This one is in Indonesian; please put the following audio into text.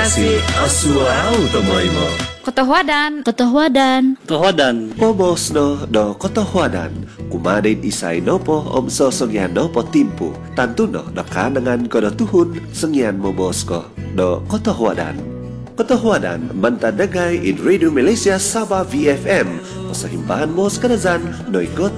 Kasi asuao tomoy mo. Kotohwadan. Tohodan. Pobos no do kotohwadan. Kumadin isay no po omso sengyan no po timpu. Tantu no kanangan ko do tuhun sengyan mo bos ko do kotohwadan. Kotohwadan mantadagay in Radio Malaysia Sabah VFM. O sa himbahan mo sa kanazan no ikot